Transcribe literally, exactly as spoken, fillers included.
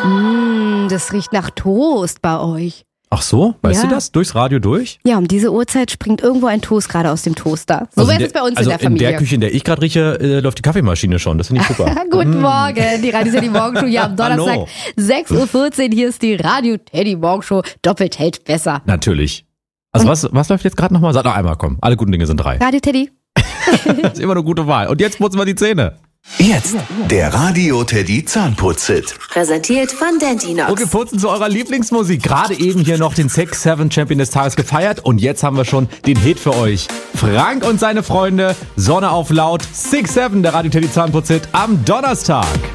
Mm, das riecht nach Toast bei euch. Ach so, weißt Ja. du das? Durchs Radio durch? Ja, um diese Uhrzeit springt irgendwo ein Toast gerade aus dem Toaster. So Also wäre in es bei uns also in der Familie. in der Küche, in der ich gerade rieche, äh, läuft die Kaffeemaschine schon. Das finde ich super. Guten Morgen, die Radio Teddy Morgenshow hier am Donnerstag, Hallo. sechs Uhr vierzehn. Hier ist die Radio Teddy Morgenshow. Doppelt hält besser. Natürlich. Also was, was läuft jetzt gerade nochmal? Sag noch einmal, komm. Alle guten Dinge sind drei. Radio Teddy. Das ist immer eine gute Wahl. Und jetzt putzen wir die Zähne. Jetzt der Radio Teddy Zahnputz-Hit. Präsentiert von Dentinox. Und wir putzen zu eurer Lieblingsmusik. Gerade eben hier noch den sechs sieben Champion des Tages gefeiert. Und jetzt haben wir schon den Hit für euch. Frank und seine Freunde, Sonne auf laut, sechs sieben, der Radio Teddy Zahnputz-Hit am Donnerstag.